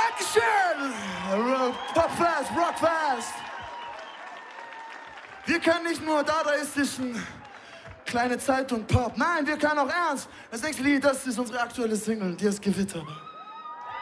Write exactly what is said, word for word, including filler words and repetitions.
Dankeschön! Pop fast, rock fast! Wir können nicht nur dadaistischen kleine Zeitung Pop. Nein, wir können auch ernst. Das nächste Lied, das ist unsere aktuelle Single, die ist Gewitter.